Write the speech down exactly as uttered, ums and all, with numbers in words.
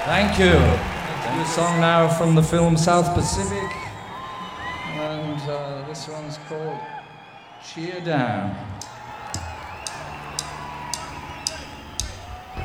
Thank you. A song now from the film South Pacific, and uh, this one's called Cheer Down.